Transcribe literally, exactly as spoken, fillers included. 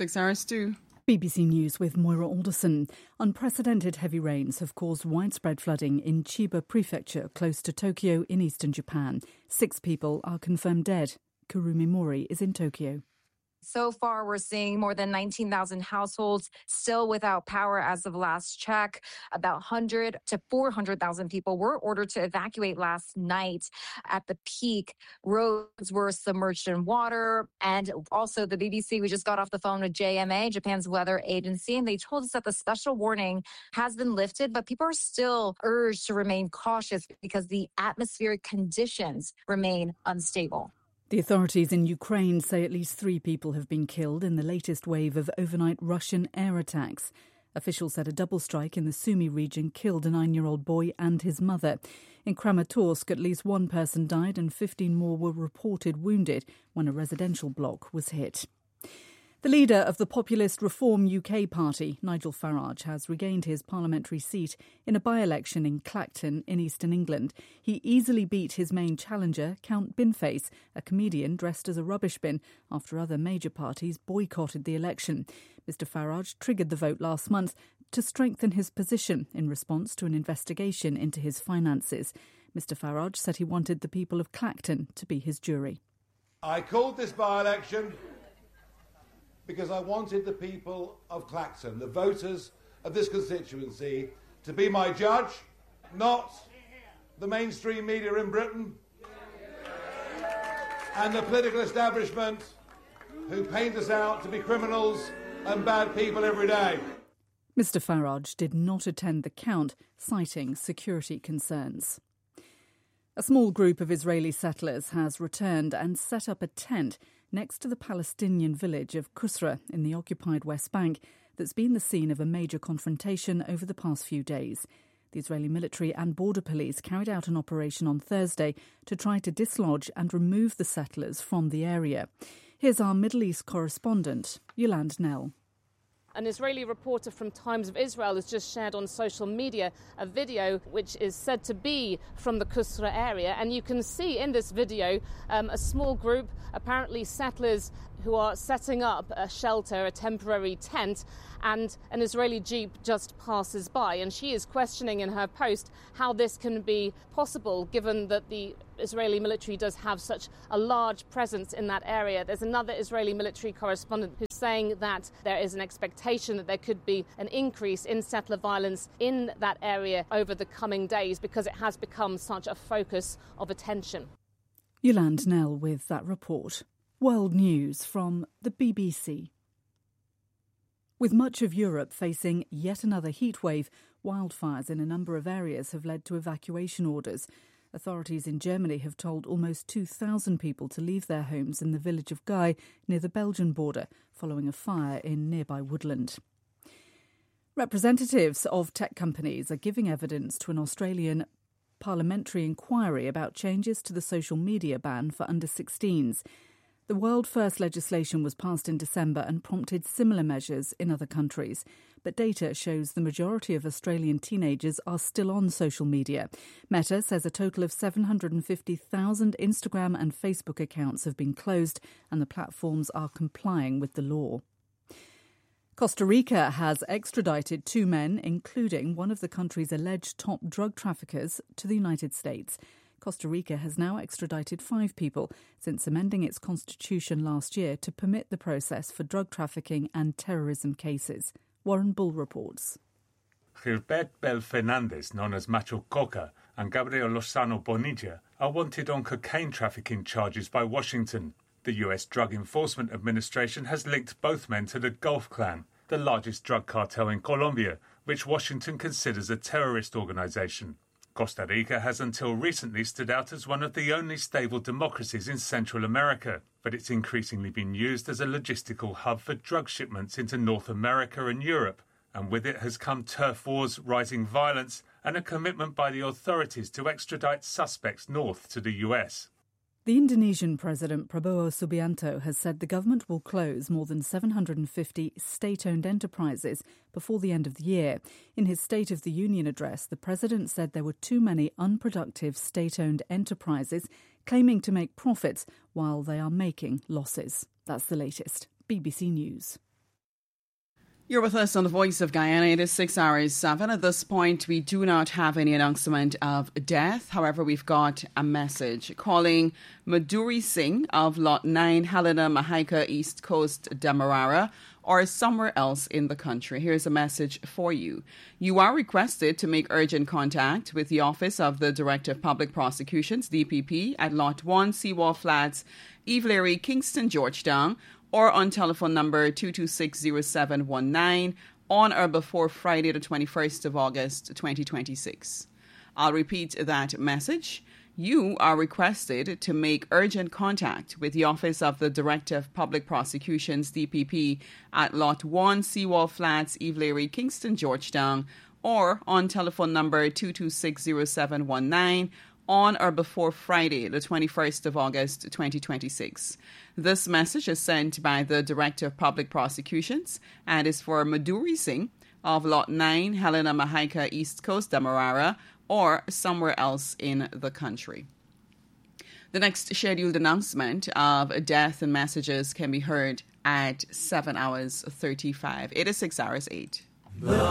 Six hours too. B B C News with Moira Alderson. Unprecedented heavy rains have caused widespread flooding in Chiba Prefecture, close to Tokyo in eastern Japan. Six people are confirmed dead. Kurumi Mori is in Tokyo. So far, we're seeing more than nineteen thousand households still without power as of last check. About one hundred to four hundred thousand people were ordered to evacuate last night. At the peak, roads were submerged in water. And also the B B C, we just got off the phone with J M A, Japan's weather agency, and they told us that the special warning has been lifted, but people are still urged to remain cautious because the atmospheric conditions remain unstable. The authorities in Ukraine say at least three people have been killed in the latest wave of overnight Russian air attacks. Officials said a double strike in the Sumy region killed a nine-year-old boy and his mother. In Kramatorsk, at least one person died and fifteen more were reported wounded when a residential block was hit. The leader of the populist Reform U K party, Nigel Farage, has regained his parliamentary seat in a by-election in Clacton in eastern England. He easily beat his main challenger, Count Binface, a comedian dressed as a rubbish bin, after other major parties boycotted the election. Mister Farage triggered the vote last month to strengthen his position in response to an investigation into his finances. Mister Farage said he wanted the people of Clacton to be his jury. I called this by-election because I wanted the people of Clacton, the voters of this constituency, to be my judge, not the mainstream media in Britain and the political establishment who paint us out to be criminals and bad people every day. Mister Farage did not attend the count, citing security concerns. A small group of Israeli settlers has returned and set up a tent next to the Palestinian village of Qusra in the occupied West Bank that's been the scene of a major confrontation over the past few days. The Israeli military and border police carried out an operation on Thursday to try to dislodge and remove the settlers from the area. Here's our Middle East correspondent, Yolande Knell. An Israeli reporter from Times of Israel has just shared on social media a video which is said to be from the Qusra area. And you can see in this video um, a small group, apparently settlers, who are setting up a shelter, a temporary tent, and an Israeli jeep just passes by. And she is questioning in her post how this can be possible, given that the Israeli military does have such a large presence in that area. There's another Israeli military correspondent who's saying that there is an expectation that there could be an increase in settler violence in that area over the coming days because it has become such a focus of attention. Yolande Knell with that report. World News from the B B C. With much of Europe facing yet another heatwave, wildfires in a number of areas have led to evacuation orders. Authorities in Germany have told almost two thousand people to leave their homes in the village of Guy near the Belgian border following a fire in nearby woodland. Representatives of tech companies are giving evidence to an Australian parliamentary inquiry about changes to the social media ban for under sixteens. The world-first legislation was passed in December and prompted similar measures in other countries. But data shows the majority of Australian teenagers are still on social media. Meta says a total of seven hundred fifty thousand Instagram and Facebook accounts have been closed and the platforms are complying with the law. Costa Rica has extradited two men, including one of the country's alleged top drug traffickers, to the United States. Costa Rica has now extradited five people since amending its constitution last year to permit the process for drug trafficking and terrorism cases. Warren Bull reports. Gilbert Bel Fernandez, known as Macho Coca, and Gabriel Lozano Bonilla are wanted on cocaine trafficking charges by Washington. The U S Drug Enforcement Administration has linked both men to the Gulf Clan, the largest drug cartel in Colombia, which Washington considers a terrorist organization. Costa Rica has until recently stood out as one of the only stable democracies in Central America, but it's increasingly been used as a logistical hub for drug shipments into North America and Europe, and with it has come turf wars, rising violence, and a commitment by the authorities to extradite suspects north to the U S. The Indonesian President Prabowo Subianto has said the government will close more than seven hundred fifty state-owned enterprises before the end of the year. In his State of the Union address, the president said there were too many unproductive state-owned enterprises claiming to make profits while they are making losses. That's the latest. B B C News. You're with us on the Voice of Guyana. It is six hours seven. At this point, we do not have any announcement of death. However, we've got a message calling Madhuri Singh of Lot nine, Helena Mahaika, East Coast, Demerara, or somewhere else in the country. Here's a message for you. You are requested to make urgent contact with the Office of the Director of Public Prosecutions, D P P, at Lot one, Seawall Flats, Evelary, Kingston, Georgetown, or on telephone number two two six zero seven one nine on or before Friday the twenty-first of August twenty twenty-six. I'll repeat that message. You are requested to make urgent contact with the Office of the Director of Public Prosecutions, D P P, at Lot one, Seawall Flats, Evelary, Kingston, Georgetown, or on telephone number two two six zero seven one nine on or before Friday, the twenty-first of August twenty twenty-six. This message is sent by the Director of Public Prosecutions and is for Madhuri Singh of Lot nine, Helena Mahaika, East Coast, Demerara, or somewhere else in the country. The next scheduled announcement of death and messages can be heard at seven hours thirty-five. It is six hours eight.